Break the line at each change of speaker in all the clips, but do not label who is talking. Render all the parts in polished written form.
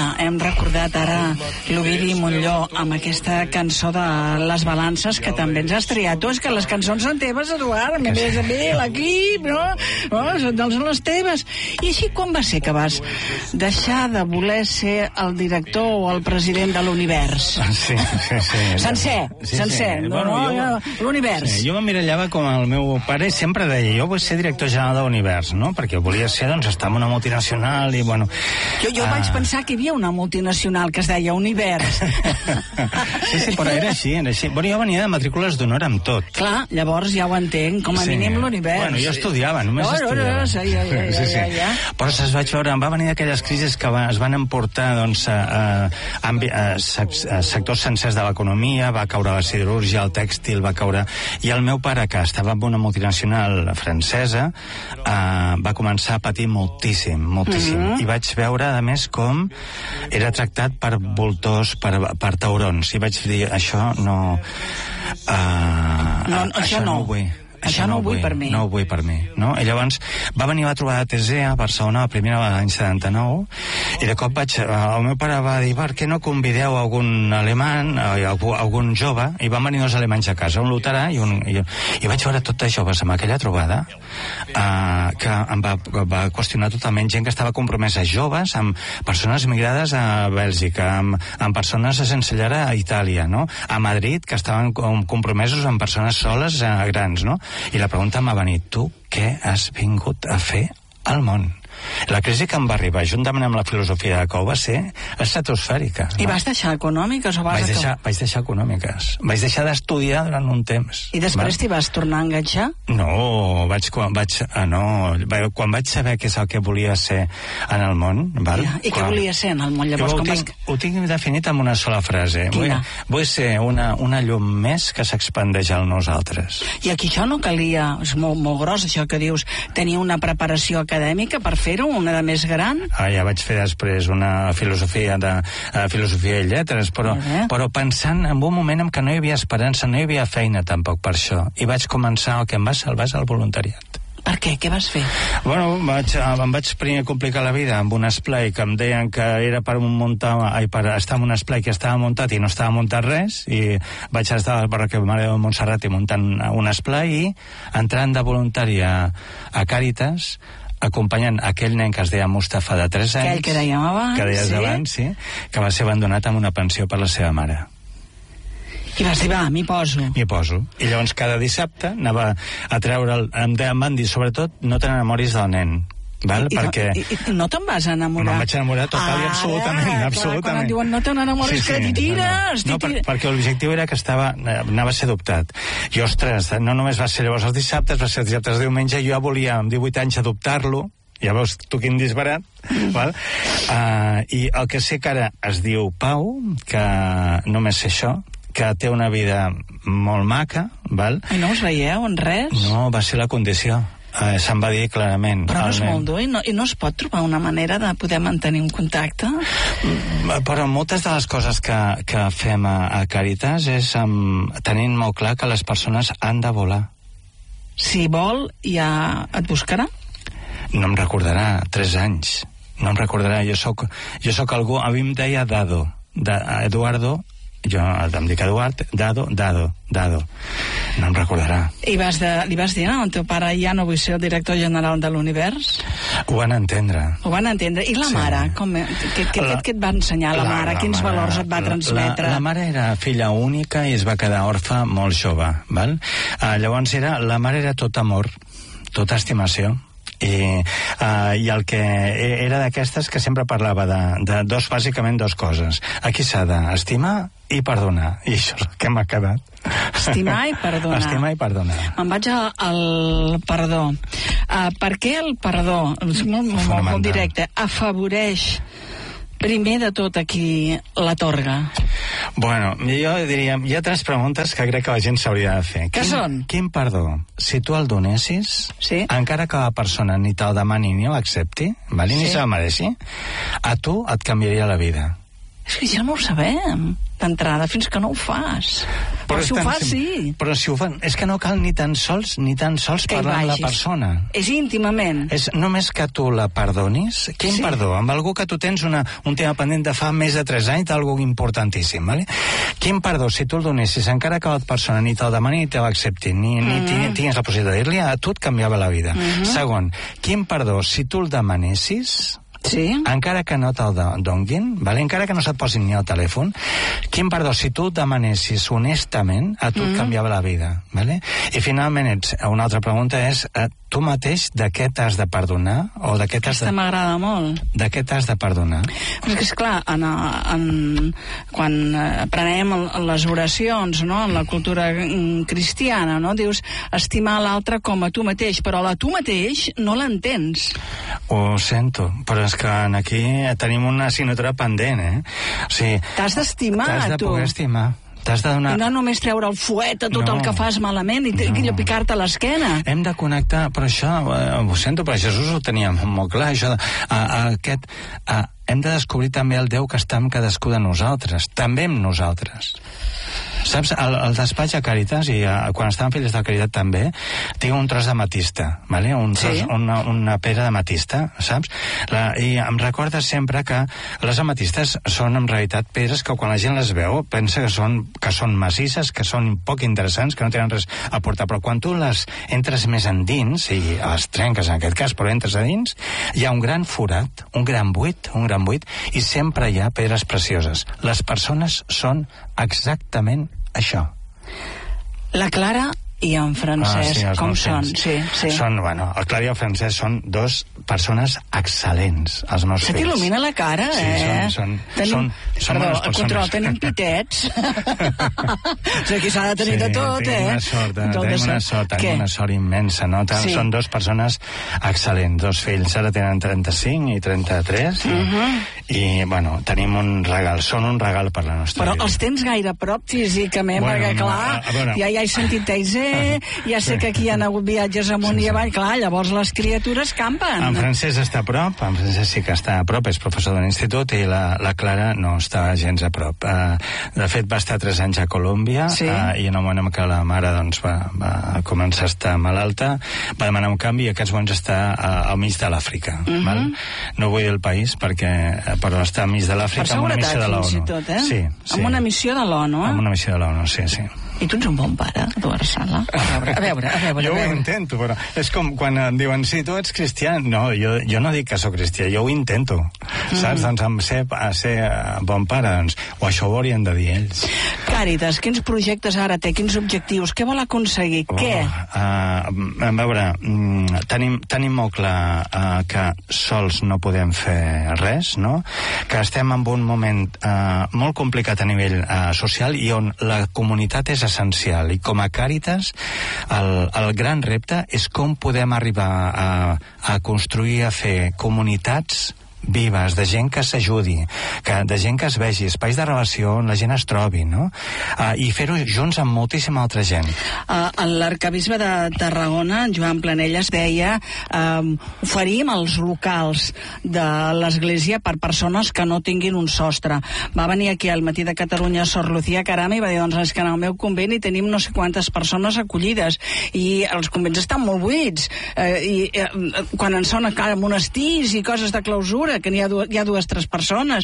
hem recordat ara l'Ovidi Montllor amb aquesta cançó de Les Balances, que també ens has triat tu. És que les cançons són teves, Eduard, a més a mi, l'equip, no? Són les teves. I així quan va ser que vas deixar de voler ser el director o el president de l'univers?
Sí.
Sencer. L'univers.
Sí, jo m'emmirallava com el meu pare sempre deia, jo vull ser director general de l'univers, no? Perquè volia ser, doncs, estar en una multinacional i, bueno...
Jo vaig pensar que hi havia una multinacional que es deia Univers.
Sí, però era així. Bueno, jo venia de matrícules d'honor amb tot.
Clar, llavors ja ho entenc, com a mínim l'univers.
Bueno, jo estudiava, només estudiava.
Ja.
Però es vaig veure, va venir d'aquelles crisis que es van emportar, doncs, a sectors sencers de l'economia, va caure la siderúrgia, el tèxtil, va caure... I el meu pare, que estava en una multinacional francesa, va començar a patir moltíssim. I vaig veure, a més, com era tractat per voltors, per taurons. I vaig dir, això no... això no ho vull.
Això no ho vull per mi.
No ho vull per mi, no? I llavors va venir la trobada de Tesea a Barcelona, la primera vegada l'any 79, i de cop el meu pare va dir, per què no convideu algun alemany, algun jove, i van venir dos alemanys a casa, un luterà i vaig veure tot de joves amb aquella trobada, que em va qüestionar totalment gent que estava compromesa, joves, amb persones migrades a Bèlgica, amb persones sense llar a Itàlia, no? A Madrid, que estaven compromesos amb persones soles grans, no? I la pregunta m'ha venit, tu què has vingut a fer al món? La crisi que em va arribar, juntament amb la filosofia de Cou, va ser estratosfèrica.
I vas deixar econòmiques o vas
vaig deixar econòmiques. Vaig deixar d'estudiar durant un temps.
I després t'hi vas tornar a enganxar?
No, quan vaig saber què és el que volia ser en el món...
I què volia ser en el món? Llavors,
ho tinc definit amb una sola frase. Vull ser una llum més que s'expandeix a nosaltres.
I aquí això no calia, és molt gros això que dius, tenir una preparació acadèmica per fer-ho, una de més gran?
Ja vaig fer després una filosofia i lletres, però pensant en un moment en què no hi havia esperança, no hi havia feina tampoc per això, i vaig començar, el que em va salvar és el voluntariat.
Per què? Què vas fer?
Bueno, em vaig primer complicar la vida amb un esplai que em deien que era per estar en un esplai que estava muntat i no estava muntat res, i vaig estar al barri Mare de Montserrat i muntant un esplai i entrant de voluntari a Càritas, acompanyant aquell nen que es deia Mustafa de 3 anys,
aquell que dèiem abans,
abans, sí, que va ser abandonat amb una pensió per la seva mare.
I vas dir, m'hi poso.
M'hi poso. I llavors cada dissabte anava a treure'l, em van dir, sobretot, no t'enamoris del nen. Perquè...
I no te'n vas enamorar?
Me'n vaig enamorar total i absolutament.
Clar, quan et diuen no te n'enamoris, que t'hi tires.
No, perquè l'objectiu era que anava a ser adoptat. I, ostres, no només va ser llavors els dissabtes, va ser els dissabtes de diumenge, jo ja volia, amb 18 anys, adoptar-lo. Ja veus tu quin disbarat. I el que sé que ara es diu Pau, que només sé això, que té una vida molt maca.
I no us veieu en res?
No, va ser la condició. Se'n va dir clarament.
Però no és molt dur i no es pot trobar una manera de poder mantenir un contacte?
Però moltes de les coses que fem a Càritas és tenint molt clar que les persones han de volar.
Si vol, ja et buscarà?
No em recordarà, 3 anys. No em recordarà. Jo soc algú... A mi em deia Dado. Eduardo... Jo em dic Eduard, Dado. No em recordarà.
I li vas dir al teu pare, ja no vull ser el director general de l'univers?
Ho van entendre.
I la mare? Què et va ensenyar la mare? Quins valors et va transmetre?
La mare era filla única i es va quedar orfa molt jove. Llavors la mare era tot amor, tota estimació. I el que era d'aquestes que sempre parlava de bàsicament dues coses. Aquí s'ha d'estimar i perdonar, i això és el que m'ha quedat.
Estimar i perdonar.
Estimar i perdonar.
Me'n vaig al perdó. Per què el perdó, molt directe, afavoreix primer de tot aquí l'atorga?
Bueno, jo diria, hi ha 3 preguntes que crec que la gent s'hauria de fer.
Què són?
Quin perdó? Si tu el donessis, encara que la persona ni te'l demani ni l'accepti, ni se la mereixi, a tu et canviaria la vida.
És que ja no ho sabem d'entrada, fins que no ho fas. Però si ho fas, sí.
Però si ho fan, és que no cal ni tan sols parlar amb la persona.
És íntimament.
És només que tu la perdonis. Quin perdó? Amb algú que tu tens un tema pendent de fa més de 3 anys, algú importantíssim, vale? Quin perdó, si tu el donessis, encara que la persona ni te'l demani ni te l'accepti, ni tinguis la possibilitat de dir-li, a tu et canviava la vida. Segon, quin perdó, si tu el demanessis, encara que no te'l donguin, vale? Encara que no se't posin ni al telèfon, quin perdó, si tu demanessis honestament, a tu et canviava la vida, vale? I finalment, una altra pregunta és, tu mateix de què t'has de perdonar? O de què t'has
Aquesta m'agrada molt.
De què t'has de perdonar?
Perquè, esclar, quan aprenem les oracions, no?, en la cultura cristiana, no?, dius estimar l'altre com a tu mateix, però la tu mateix no l'entens.
Ho sento, però és que aquí tenim una assignatura pendent, O sigui,
t'has d'estimar, tu.
T'has de poder estimar. T'has de donar...
I no només treure el fuet a tot el que fas malament i picar-te a l'esquena.
Hem de connectar, però això, ho sento, però Jesús ho tenia molt clar, això hem de descobrir també el Déu que està amb cadascú de nosaltres, també amb nosaltres. Saps, al despatx a Càritas, i quan estàvem filles de Caritat també, tinc un tros d'ametista, vale? Una pedra d'ametista, saps? I em recorda sempre que les ametistes són en realitat pedres que quan la gent les veu pensa que són massisses, que són poc interessants, que no tenen res a portar, però quan tu les entres més endins, i les trenques en aquest cas, però entres a dins, hi ha un gran forat, un gran buit, i sempre hi ha pedres precioses. Les persones són exactament això.
La Clara i en Francesc, com són? Sí.
El Clara i el Francesc són dos persones excel·lents, els meus fills.
Se t'il·lumina la cara,
Són
perdó, al control, tenim pitets. O sigui, aquí s'ha de tenir de tot,
tenim una sort immensa, no? Són dos persones excel·lents, dos fills, ara tenen 35 i 33, i, bueno, tenim un regal, són un regal per la nostra vida.
Però els tens gaire a prop físicament, perquè, clar, ja he sentit Taizé, ja sé que aquí hi ha hagut viatges amunt i avall, clar, llavors les criatures campen.
En Francesc està a prop, en Francesc sí que està a prop, és professor de l'institut, i la Clara no està gens a prop. De fet, va estar 3 anys a Colòmbia, i en el moment en què la mare doncs, va començar a estar malalta, va demanar un canvi, i aquests moments està al mig de l'Àfrica. No vull dir el país, però està al mig de l'Àfrica amb una missió de l'ONU.
Sí. Amb una missió de l'ONU,
Amb una missió de l'ONU, sí.
I tu ets un bon pare, Eduard Sala. A veure.
Jo ho intento, però és com quan em diuen, sí, tu ets cristià. No, jo no dic que sóc cristià, jo ho intento. Saps? Doncs amb ser bon pare, doncs, o això ho haurien de dir ells.
Càritas, quins projectes ara té? Quins objectius? Què vol aconseguir? Què?
A veure, tenim molt clar que sols no podem fer res, no? Que estem en un moment molt complicat a nivell social i on la comunitat és essencial, i com a Càritas el gran repte és com podem arribar a construir, a fer comunitats vives, de gent que s'ajudi, de gent que es vegi, espais de relació on la gent es trobi, no? I fer-ho junts amb moltíssima altra gent.
L'arcabisbe de Tarragona, Joan Planelles, deia oferim els locals de l'església per persones que no tinguin un sostre. Va venir aquí al Matí de Catalunya Sor Lucía Caram i va dir, doncs és que en el meu convent hi tenim no sé quantes persones acollides i els convents estan molt buits, i quan en són a monestirs i coses de clausura, que hi ha 2 o 3 persones.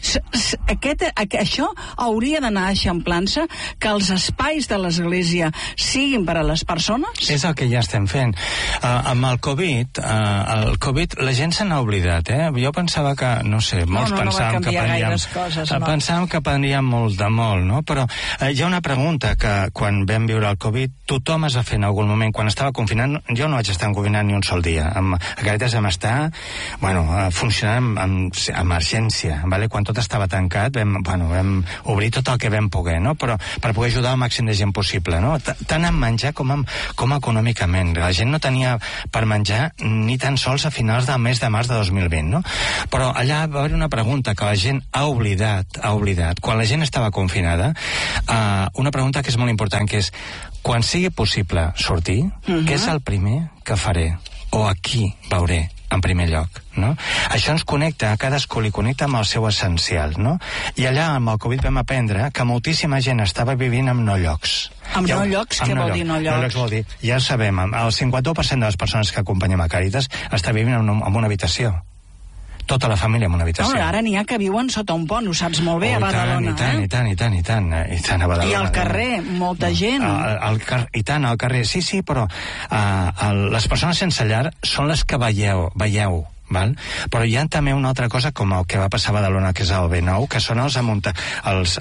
Això hauria d'anar eixamplant-se, que els espais de l'església siguin per a les persones?
És el que ja estem fent. Amb el Covid, la gent se n'ha oblidat, Jo pensava que, no sé, molts pensàvem que prendríem molt de molt, no? Però hi ha una pregunta que quan vam viure el Covid tothom es va fer en algun moment. Quan estava confinant, jo no vaig estar confinant ni un sol dia. A Càritas vam estar, funcionant amb emergència, vale? Quan tot estava tancat vam obrir tot el que vam poder, no? Però per poder ajudar al màxim de gent possible, no? Tant en menjar com econòmicament. La gent no tenia per menjar ni tan sols a finals del mes de març de 2020, no? Però allà va haver una pregunta que la gent ha oblidat. Quan la gent estava confinada, una pregunta que és molt important, que és, quan sigui possible sortir, què és el primer que faré? O a qui veuré en primer lloc, no? Això ens connecta, a cadascú li connecta amb el seu essencial, no? I allà amb el Covid vam aprendre que moltíssima gent estava vivint en no llocs.
Amb no llocs? Què vol dir no llocs?
No llocs vol dir, ja sabem, el 51% de les persones que acompanyem a Càritas està vivint en una habitació. Tota la família en una habitació.
No, ara n'hi ha que viuen sota un pont, ho saps molt bé, a Badalona.
I tant, a Badalona.
I al carrer, molta gent.
I tant, al carrer, sí, però les persones sense llar són les que veieu. Val? Però hi ha també una altra cosa com el que va passar a Badalona, que és el B9, que són els amuntegats.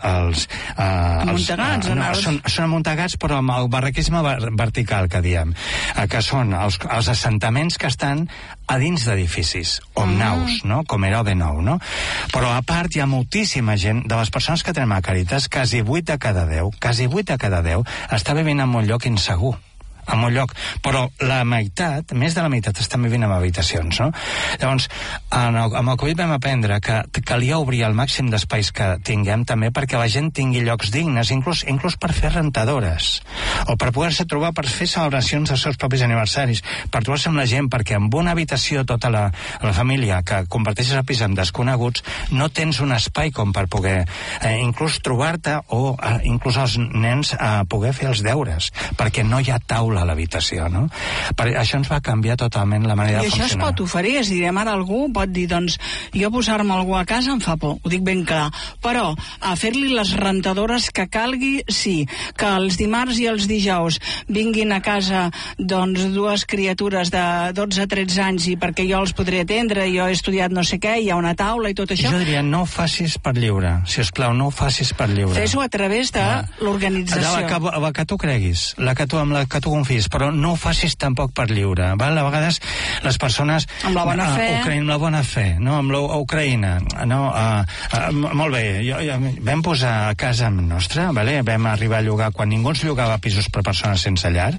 Són amuntegats, però amb el barraquisme vertical, que diem, que són els assentaments que estan a dins d'edificis, o amb naus, no? Com era el B9, no? Però a part hi ha moltíssima gent, de les persones que tenim a Càritas, quasi 8 de cada 10, està vivint en un lloc insegur. En un lloc, però la meitat, més de la meitat, estan vivint en habitacions, no? Llavors, amb el Covid vam aprendre que calia obrir el màxim d'espais que tinguem també perquè la gent tingui llocs dignes, inclús per fer rentadores, o per poder-se trobar per fer celebracions dels seus propis aniversaris, per trobar-se amb la gent, perquè amb una habitació tota la família que comparteixes el pis amb desconeguts, no tens un espai com per poder inclús trobar-te o inclús els nens poder fer els deures, perquè no hi ha taula a l'habitació, no? Això ens va canviar totalment la manera de funcionar. I això es pot oferir, és a dir, ara algú pot dir, doncs, jo posar-me algú a casa em fa por, ho dic ben clar, però a fer-li les rentadores que calgui, sí, que els dimarts i els dijous vinguin a casa, doncs, dues criatures de 12-13 anys i perquè jo els podré atendre, jo he estudiat no sé què, hi ha una taula i tot això. Jo diria, no ho facis per lliure, si us plau, no ho facis per lliure.
Fes-ho a través de l'organització.
La que tu creguis, amb la que tu confis, però no ho facis tampoc per lliure, val? A vegades les persones...
Amb la bona fe.
Amb la bona fe, no? Amb l'Ucraïna, no? Molt bé, vam posar a casa nostra, vale? Vam arribar a llogar, quan ningú ens llogava pisos per persones sense llar,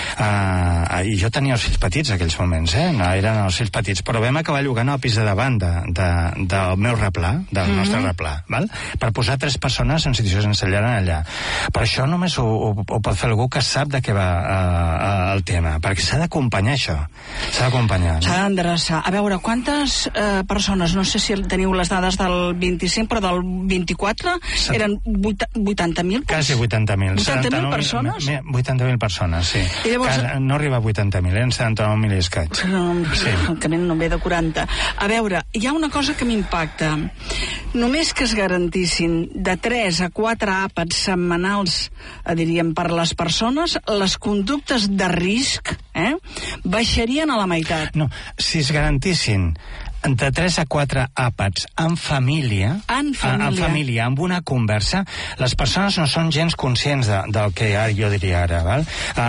i jo tenia els fills petits en aquells moments, no, eren els fills petits, però vam acabar llogant al pis de davant del meu replà, del nostre replà, val? Per posar 3 persones en situació sense llar allà. Però això només ho pot fer algú que sap de què va el tema, perquè s'ha d'acompanyar això, s'ha d'acompanyar.
S'ha d'endreçar. A veure, quantes persones, no sé si teniu les dades del 25, però del 24 eren 80.000?
Quasi 80.000.
80.000 persones?
80.000 persones, sí.
I llavors...
No arriba a 80.000, eren 79.000 i escaig.
Sí. Que no ve de 40. A veure, hi ha una cosa que m'impacta. Només que es garantissin de 3 a 4 àpats setmanals, diríem, per les persones, les conductes de risc baixarien a la meitat.
No, si es garantissin de 3 a 4 àpats en família, amb una conversa, les persones no són gens conscients del que jo diria ara, val?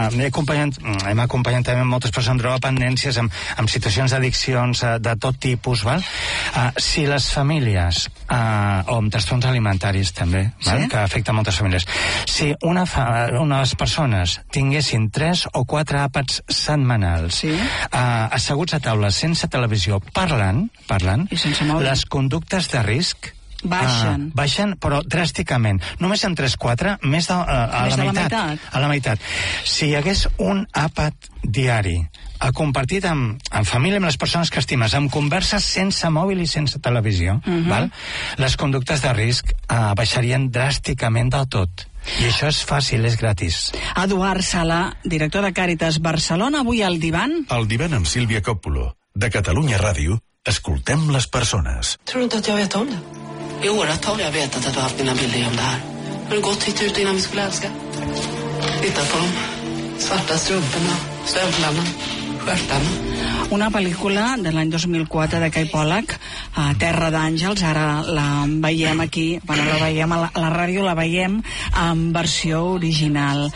Hem acompanyat també moltes persones amb drogodependències, amb situacions d'addiccions de tot tipus, val? Si les famílies, o amb trastorns alimentaris també, val? Sí? Que afecten moltes famílies, si una de les persones tinguessin 3 o 4 àpats setmanals, asseguts a taula sense televisió, parlant, les conductes de risc baixen, però dràsticament. Només en 3-4, més a la meitat. Si hi hagués un àpat diari compartit amb família, amb les persones que estimes, amb converses sense mòbil i sense televisió, val? Les conductes de risc baixarien dràsticament del tot. I això és fàcil, és gratis.
Eduard Sala, director de Càritas Barcelona, avui al Divan.
Al Divan amb Sílvia Coppola, de Catalunya Ràdio. Escoltem les persones.
Tror du inte att jag vet om det? I åratal har jag vetat att du har haft dina bilder om det här. Har du gått hit ut innan vi skulle älska? Titta på dem. Svarta strumporna, stövlarna, stjärtarna.
Una pel·lícula de l'any 2004 de Kai Pollak, Terra d'Àngels. Ara la veiem aquí, la veiem a la ràdio, la veiem en versió original.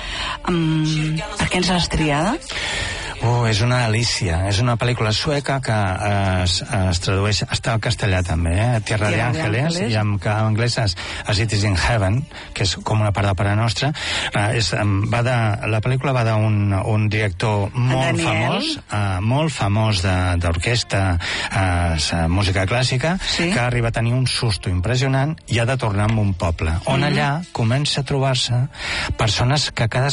Per què ens l'has triada?
És una delícia. És una pel·lícula sueca que es tradueix, està al castellà també, Tierra de Ángeles, i en anglès és As It Is in Heaven, que és com una part del Pare Nostre. La pel·lícula va d'un director molt famós d'orquestra, música clàssica, que arriba a tenir un susto impressionant i ha de tornar a un poble, on allà comença a trobar-se persones que cada